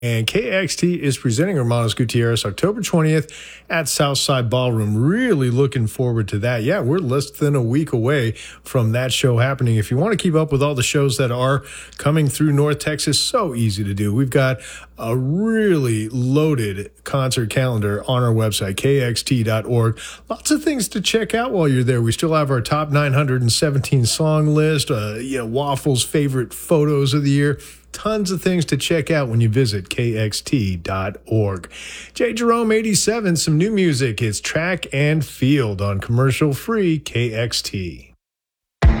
And KXT is presenting Hermanos Gutierrez October 20th at Southside Ballroom. Really looking forward to that. Yeah, we're less than a week away from that show happening. If you want to keep up with all the shows that are coming through North Texas, so easy to do. We've got a really loaded concert calendar on our website, kxt.org. Lots of things to check out while you're there. We still have our top 917 song list, Waffle's favorite photos of the year. Tons of things to check out when you visit kxt.org. J. Jerome 87, some new music. It's Track and Field on commercial-free KXT.